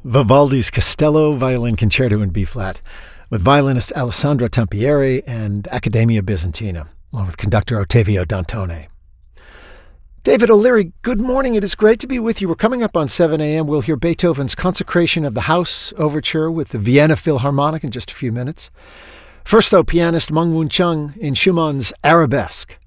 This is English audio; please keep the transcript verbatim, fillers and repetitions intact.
Vivaldi's Castello Violin Concerto in B-flat, with violinist Alessandro Tampieri and Accademia Bizantina, along with conductor Ottavio Dantone. David O'Leary, good morning. It is great to be with you. We're coming up on seven a.m. We'll hear Beethoven's Consecration of the House Overture with the Vienna Philharmonic in just a few minutes. First, though, pianist Meng Woon Chung in Schumann's Arabesque.